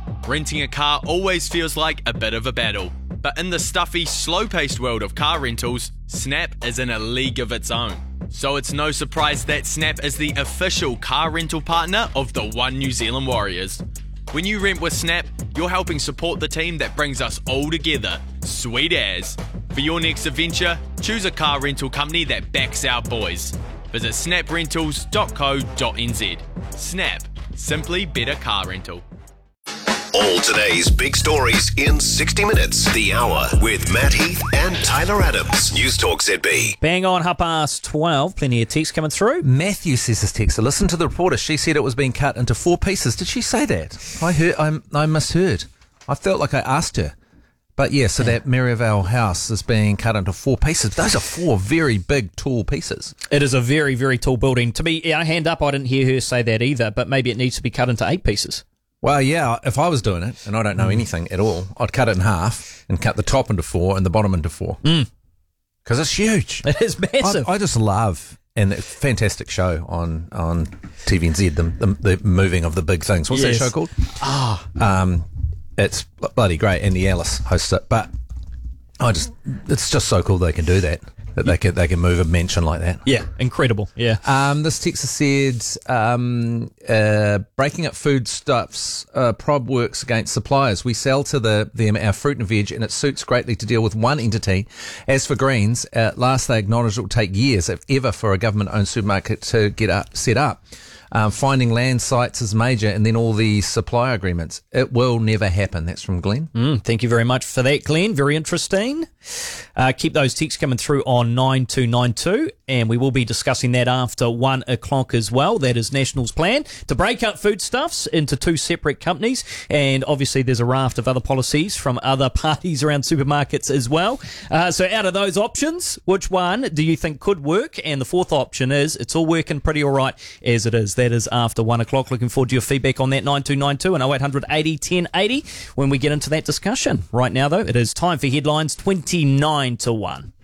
Renting a car always feels like a bit of a battle, but in the stuffy, slow-paced world of car rentals, Snap is in a league of its own. So it's no surprise that Snap is the official car rental partner of the One New Zealand Warriors. When you rent with Snap, you're helping support the team that brings us all together. Sweet as. For your next adventure, choose a car rental company that backs our boys. Visit snaprentals.co.nz. Snap. Simply better car rental. All today's big stories in 60 minutes. The Hour with Matt Heath and Tyler Adams. News Talk ZB. Bang on 12:30. Plenty of texts coming through. Matthew says this texter, listen to the reporter. She said it was being cut into 4 pieces. Did she say that? I misheard. I felt like I asked her. But yeah, so that Merivale house is being cut into 4 pieces. Those are 4 very big, tall pieces. It is a very, very tall building. To me, hand up, I didn't hear her say that either, but maybe it needs to be cut into 8 pieces. Well, yeah, if I was doing it, and I don't know anything at all, I'd cut it in half and cut the top into 4 and the bottom into 4. Because it's huge. It is massive. I just love, and it's a fantastic show on TVNZ, the moving of the big things. What's that show called? It's bloody great. Andy Ellis hosts it. But it's just so cool they can do that. That they can move a mansion like that. Yeah, incredible. Yeah. This texter said, breaking up foodstuffs, Prob works against suppliers. We sell to them our fruit and veg, and it suits greatly to deal with one entity. As for greens, at last they acknowledge it will take years, if ever, for a government-owned supermarket to get set up. Finding land sites is major, and then all the supplier agreements. It will never happen. That's from Glenn. Thank you very much for that, Glenn. Very interesting. Keep those texts coming through on 9292, and we will be discussing that after 1 o'clock as well. That is National's plan to break up foodstuffs into 2 separate companies, and obviously there's a raft of other policies from other parties around supermarkets as well. So out of those options, which one do you think could work? And the fourth option is it's all working pretty all right as it is. That is after 1 o'clock. Looking forward to your feedback on that, 9292 and 0800 80 1080 when we get into that discussion. Right now, though, it is time for headlines 29 to 1.